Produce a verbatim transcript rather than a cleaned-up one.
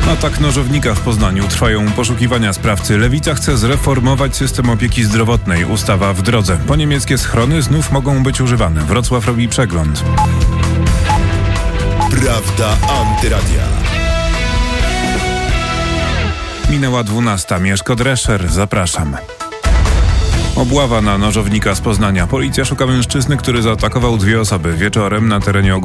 Atak nożownika w Poznaniu. Trwają poszukiwania sprawcy. Lewica chce zreformować system opieki zdrowotnej. Ustawa w drodze. Po niemieckie schrony znów mogą być używane. Wrocław robi przegląd. Prawda Antyradia. Minęła dwunasta. Mieszko Drescher. Zapraszam. Obława na nożownika z Poznania. Policja szuka mężczyzny, który zaatakował dwie osoby wieczorem na terenie